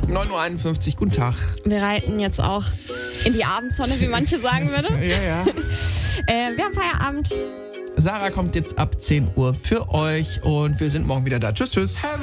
9:51 Uhr, guten Tag. Wir reiten jetzt auch in die Abendsonne, wie manche sagen würden. Ja. Wir haben Feierabend. Sarah kommt jetzt ab 10 Uhr für euch und wir sind morgen wieder da. Tschüss.